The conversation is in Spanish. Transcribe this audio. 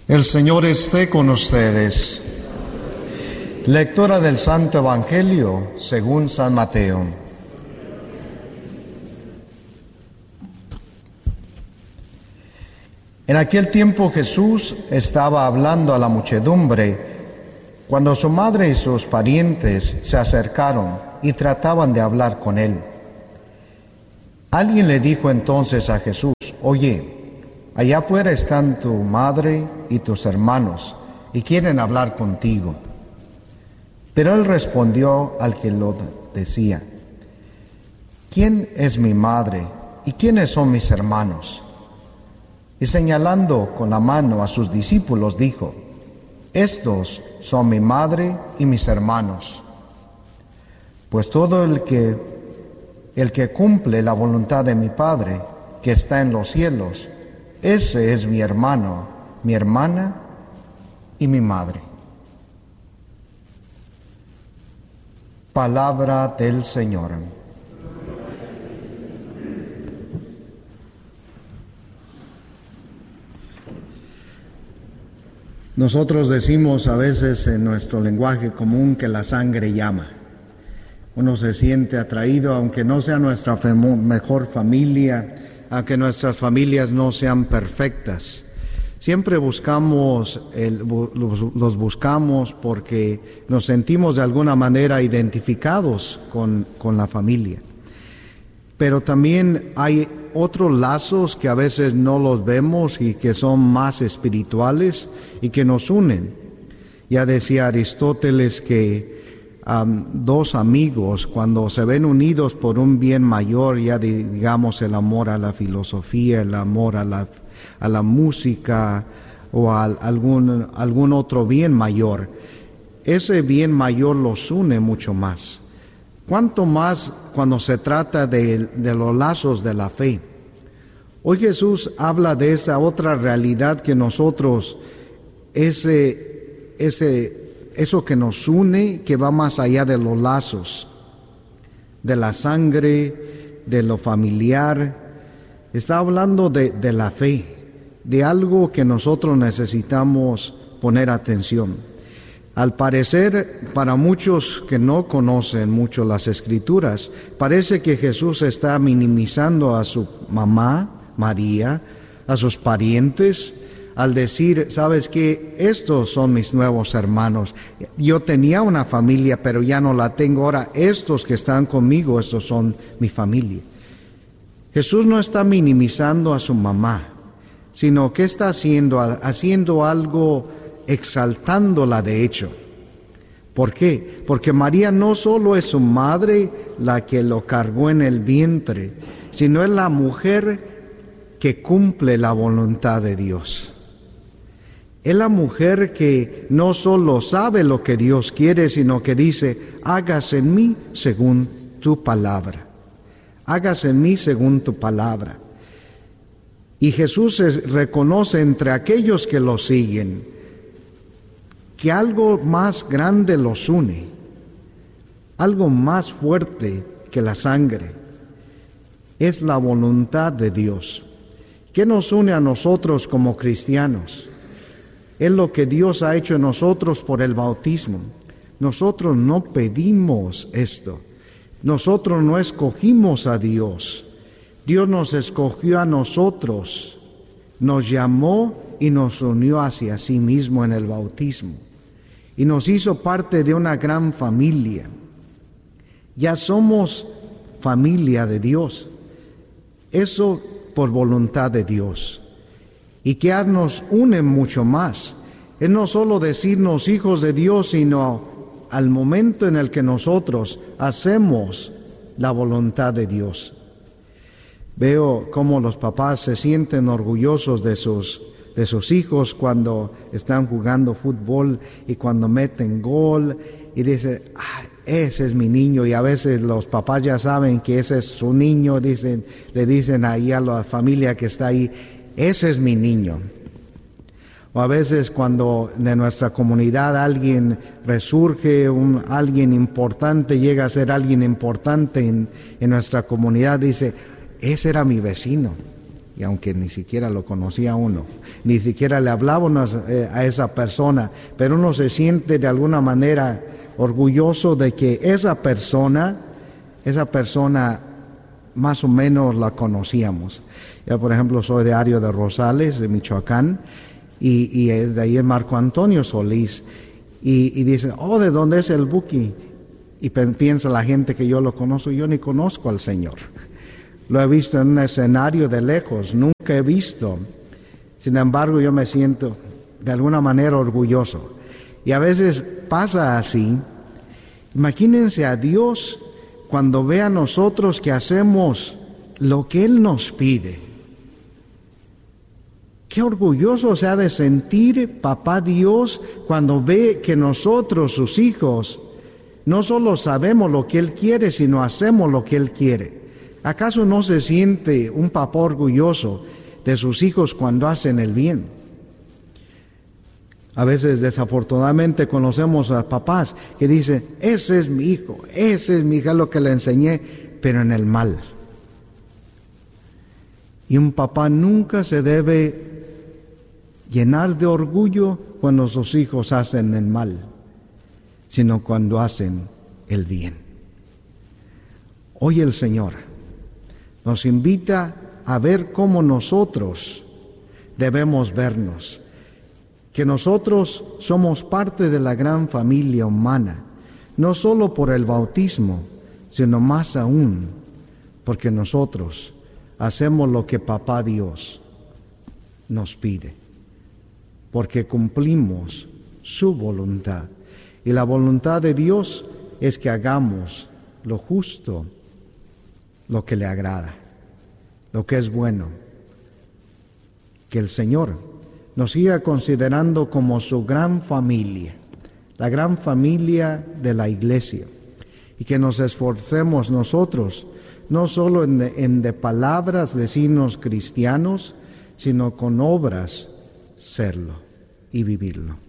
El Señor esté con ustedes. Lectura del Santo Evangelio según San Mateo. En aquel tiempo Jesús estaba hablando a la muchedumbre, cuando su madre y sus parientes se acercaron y trataban de hablar con él. Alguien le dijo entonces a Jesús: «Oye, allá afuera están tu madre y tus hermanos, y quieren hablar contigo». Pero él respondió al que lo decía: «¿Quién es mi madre y quiénes son mis hermanos?». Y señalando con la mano a sus discípulos dijo: «Estos son mi madre y mis hermanos. Pues todo el que cumple la voluntad de mi Padre, que está en los cielos, ese es mi hermano, mi hermana y mi madre». Palabra del Señor. Nosotros decimos a veces en nuestro lenguaje común que la sangre llama. Uno se siente atraído, aunque no sea nuestra mejor familia, aunque nuestras familias no sean perfectas. Siempre buscamos, los buscamos porque nos sentimos de alguna manera identificados con la familia. Pero también hay otros lazos que a veces no los vemos y que son más espirituales y que nos unen. Ya decía Aristóteles que dos amigos, cuando se ven unidos por un bien mayor, ya digamos el amor a la filosofía, el amor a la música o a algún otro bien mayor, ese bien mayor los une mucho más. ¿Cuánto más cuando se trata de los lazos de la fe? Hoy Jesús habla de esa otra realidad que nosotros, eso que nos une, que va más allá de los lazos, de la sangre, de lo familiar. Está hablando de la fe, de algo que nosotros necesitamos poner atención. Al parecer, para muchos que no conocen mucho las Escrituras, parece que Jesús está minimizando a su mamá, María, a sus parientes, al decir: ¿sabes qué? Estos son mis nuevos hermanos. Yo tenía una familia, pero ya no la tengo. Ahora estos que están conmigo, estos son mi familia. Jesús no está minimizando a su mamá, sino que está haciendo algo, exaltándola de hecho. ¿Por qué? Porque María no solo es su madre, la que lo cargó en el vientre, sino es la mujer que cumple la voluntad de Dios. Es la mujer que no solo sabe lo que Dios quiere, sino que dice: hágase en mí según tu palabra. Hágase en mí según tu palabra. Y Jesús se reconoce entre aquellos que lo siguen que algo más grande los une, algo más fuerte que la sangre. Es la voluntad de Dios. ¿Qué nos une a nosotros como cristianos? Es lo que Dios ha hecho en nosotros por el bautismo. Nosotros no pedimos esto. Nosotros no escogimos a Dios. Dios nos escogió a nosotros, nos llamó y nos unió hacia sí mismo en el bautismo. Y nos hizo parte de una gran familia. Ya somos familia de Dios. Eso por voluntad de Dios. Y que nos une mucho más. Es no solo decirnos hijos de Dios, sino al momento en el que nosotros hacemos la voluntad de Dios. Veo cómo los papás se sienten orgullosos de sus hijos cuando están jugando fútbol y cuando meten gol y dicen: ese es mi niño. Y a veces los papás ya saben que ese es su niño, le dicen ahí a la familia que está ahí: ese es mi niño. O a veces cuando de nuestra comunidad alguien resurge, alguien importante, llega a ser alguien importante en nuestra comunidad, dice: ese era mi vecino. y aunque ni siquiera lo conocía uno, ni siquiera le hablaba a esa persona, pero uno se siente de alguna manera orgulloso de que esa persona más o menos la conocíamos. Yo, por ejemplo, soy de Ario de Rosales, de Michoacán, y de ahí es Marco Antonio Solís, y dice, ¿de dónde es el Buki? Y piensa la gente que yo lo conozco. Yo ni conozco al Señor. Lo he visto en un escenario de lejos, nunca he visto. Sin embargo, yo me siento de alguna manera orgulloso. Y a veces pasa así. Imagínense a Dios cuando ve a nosotros que hacemos lo que Él nos pide. Qué orgulloso se ha de sentir Papá Dios cuando ve que nosotros, sus hijos, no solo sabemos lo que Él quiere, sino hacemos lo que Él quiere. ¿Acaso no se siente un papá orgulloso de sus hijos cuando hacen el bien? A veces desafortunadamente conocemos a papás que dicen, ese es mi hijo, ese es mi hija, lo que le enseñé, pero en el mal. Y un papá nunca se debe llenar de orgullo cuando sus hijos hacen el mal, sino cuando hacen el bien. Hoy el Señor nos invita a ver cómo nosotros debemos vernos, que nosotros somos parte de la gran familia humana, no solo por el bautismo, sino más aún porque nosotros hacemos lo que Papá Dios nos pide, porque cumplimos su voluntad. Y la voluntad de Dios es que hagamos lo justo, lo que le agrada, lo que es bueno. Que el Señor nos siga considerando como su gran familia, la gran familia de la Iglesia, y que nos esforcemos nosotros, no solo en de palabras decirnos cristianos, sino con obras serlo y vivirlo.